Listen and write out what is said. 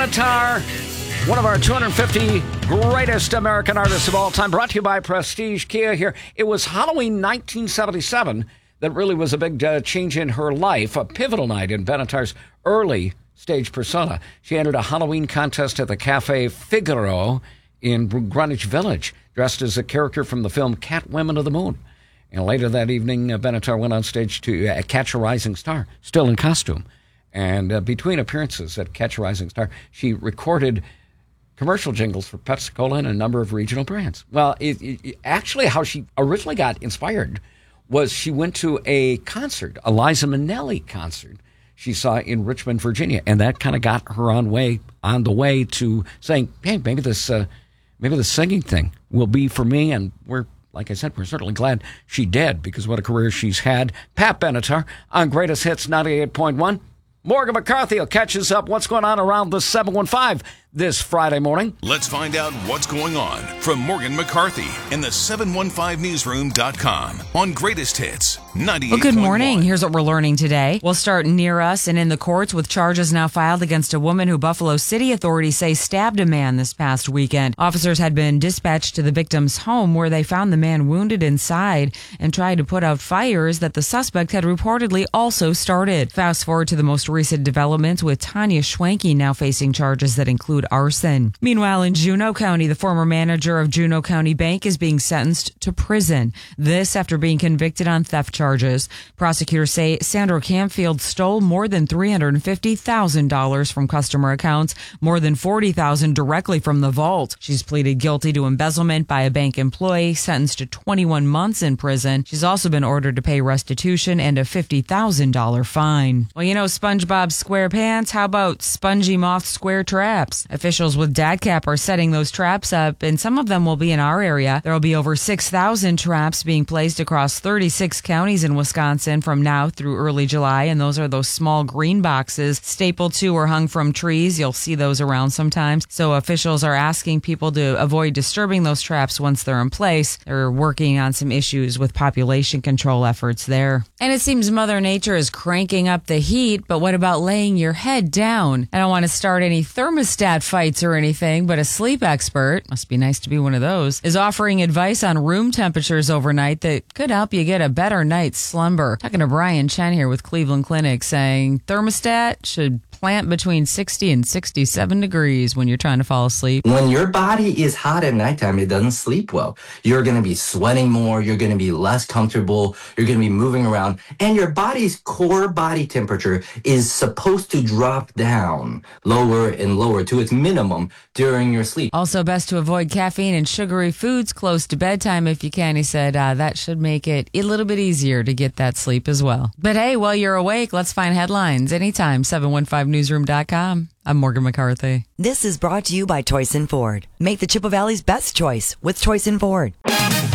Benatar, one of our 250 greatest American artists of all time, brought to you by Prestige Kia here. It was Halloween 1977 that really was a big change in her life, a pivotal night in Benatar's early stage persona. She entered a Halloween contest at the Cafe Figaro in Greenwich Village, dressed as a character from the film Catwoman of the Moon. And later that evening, Benatar went on stage to Catch a Rising Star, still in costume. And between appearances at Catch a Rising Star, she recorded commercial jingles for Pepsi-Cola and a number of regional brands. Well, actually, how she originally got inspired was she went to a concert, a Liza Minnelli concert she saw in Richmond, Virginia, and that kind of got her on the way to saying, hey, maybe this singing thing will be for me. And like I said, we're certainly glad she did, because what a career she's had. Pat Benatar on Greatest Hits 98.1. Morgan McCarthy will catch us up what's going on around the 715 this Friday morning. Let's find out what's going on from Morgan McCarthy in the 715newsroom.com on Greatest Hits 98.1. Well, good morning. Here's what we're learning today. We'll start near us and in the courts with charges now filed against a woman who Buffalo City authorities say stabbed a man this past weekend. Officers had been dispatched to the victim's home, where they found the man wounded inside and tried to put out fires that the suspect had reportedly also started. Fast forward to the most recent developments, with Tanya Schwanke now facing charges that include arson. Meanwhile, in Juneau County, the former manager of Juneau County Bank is being sentenced to prison. This after being convicted on theft charges. Prosecutors say Sandra Camfield stole more than $350,000 from customer accounts, more than $40,000 directly from the vault. She's pleaded guilty to embezzlement by a bank employee, sentenced to 21 months in prison. She's also been ordered to pay restitution and a $50,000 fine. Well, you know SpongeBob SquarePants? How about Spongy Moth Square Traps? Officials with DADCAP are setting those traps up, and some of them will be in our area. There will be over 6,000 traps being placed across 36 counties in Wisconsin from now through early July, and those are those small green boxes stapled to or hung from trees. You'll see those around sometimes. So officials are asking people to avoid disturbing those traps once they're in place. They're working on some issues with population control efforts there. And it seems Mother Nature is cranking up the heat, but what about laying your head down? I don't want to start any thermostat fights or anything, but a sleep expert, must be nice to be one of those, is offering advice on room temperatures overnight that could help you get a better night's slumber. Talking to Brian Chen here with Cleveland Clinic, saying thermostat should plant between 60 and 67 degrees when you're trying to fall asleep. When your body is hot at nighttime, it doesn't sleep well. You're going to be sweating more. You're going to be less comfortable. You're going to be moving around. And your body's core body temperature is supposed to drop down lower and lower to its minimum during your sleep. Also, best to avoid caffeine and sugary foods close to bedtime if you can. He said that should make it a little bit easier to get that sleep as well. But hey, while you're awake, let's find headlines anytime. 715newsroom.com. I'm Morgan McCarthy. This is brought to you by Toyson Ford. Make the Chippewa Valley's best choice with Toyson Ford.